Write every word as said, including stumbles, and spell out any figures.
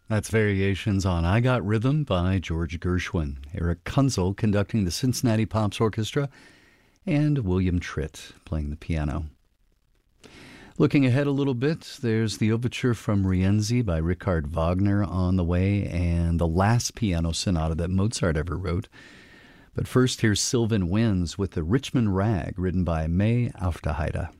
That's Variations on I Got Rhythm by George Gershwin. Eric Kunzel conducting the Cincinnati Pops Orchestra, and William Tritt playing the piano. Looking ahead a little bit, there's the overture from Rienzi by Richard Wagner on the way, and the last piano sonata that Mozart ever wrote. But first, here's Sylvan Winds with the Richmond Rag, written by May Aufderheide.